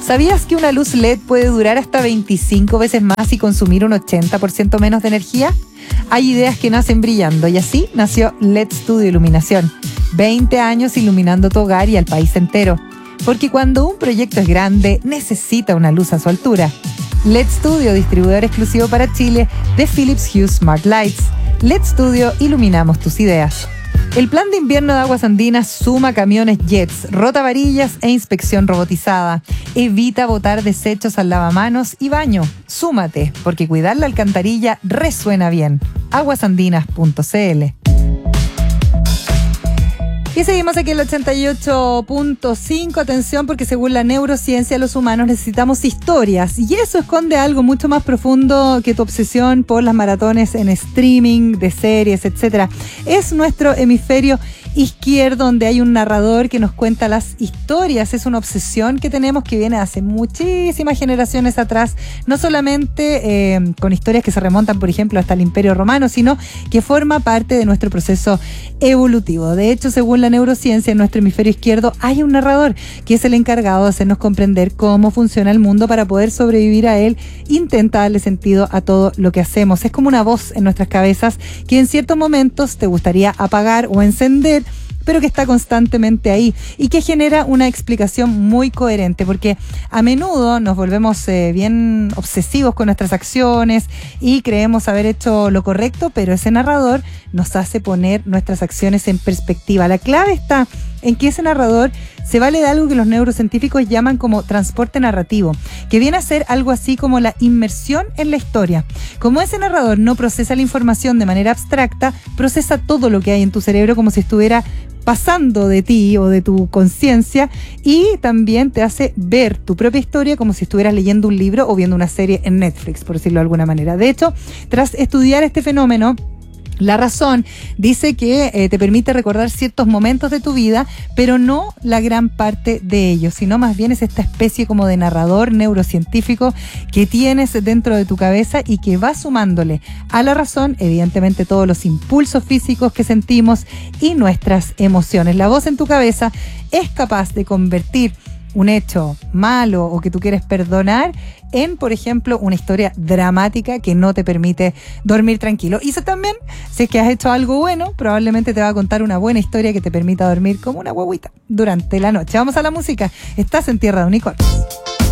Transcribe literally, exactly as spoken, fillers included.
¿Sabías que una luz L E D puede durar hasta veinticinco veces más y consumir un ochenta por ciento menos de energía? Hay ideas que nacen brillando y así nació L E D Studio Iluminación. veinte años iluminando tu hogar y al país entero. Porque cuando un proyecto es grande, necesita una luz a su altura. L E D Studio, distribuidor exclusivo para Chile de Philips Hue Smart Lights. L E D Studio, iluminamos tus ideas. El plan de invierno de Aguas Andinas suma camiones Jets, rotavarillas e inspección robotizada. Evita botar desechos al lavamanos y baño. Súmate, porque cuidar la alcantarilla resuena bien. aguasandinas punto c l. Y seguimos aquí en el ochenta y ocho punto cinco. Atención, porque según la neurociencia, los humanos necesitamos historias. Y eso esconde algo mucho más profundo que tu obsesión por las maratones en streaming, de series, etcétera. Es nuestro hemisferio izquierdo, donde hay un narrador que nos cuenta las historias. Es una obsesión que tenemos que viene hace muchísimas generaciones atrás, no solamente eh, con historias que se remontan, por ejemplo, hasta el Imperio Romano, sino que forma parte de nuestro proceso evolutivo. De hecho, según la neurociencia, en nuestro hemisferio izquierdo hay un narrador que es el encargado de hacernos comprender cómo funciona el mundo para poder sobrevivir a él. Intenta darle sentido a todo lo que hacemos. Es como una voz en nuestras cabezas que en ciertos momentos te gustaría apagar o encender, pero que está constantemente ahí y que genera una explicación muy coherente, porque a menudo nos volvemos eh, bien obsesivos con nuestras acciones y creemos haber hecho lo correcto, pero ese narrador nos hace poner nuestras acciones en perspectiva. La clave está en que ese narrador se vale de algo que los neurocientíficos llaman como transporte narrativo, que viene a ser algo así como la inmersión en la historia. Como ese narrador no procesa la información de manera abstracta, procesa todo lo que hay en tu cerebro como si estuviera pasando de ti o de tu conciencia, y también te hace ver tu propia historia como si estuvieras leyendo un libro o viendo una serie en Netflix, por decirlo de alguna manera. De hecho, tras estudiar este fenómeno, La Razón dice que eh, te permite recordar ciertos momentos de tu vida, pero no la gran parte de ellos, sino más bien es esta especie como de narrador neurocientífico que tienes dentro de tu cabeza y que va sumándole a la razón, evidentemente, todos los impulsos físicos que sentimos y nuestras emociones. La voz en tu cabeza es capaz de convertir un hecho malo o que tú quieres perdonar en, por ejemplo, una historia dramática que no te permite dormir tranquilo. Y eso también, si es que has hecho algo bueno, probablemente te va a contar una buena historia que te permita dormir como una guaguita durante la noche. Vamos a la música. Estás en Tierra de Unicornios.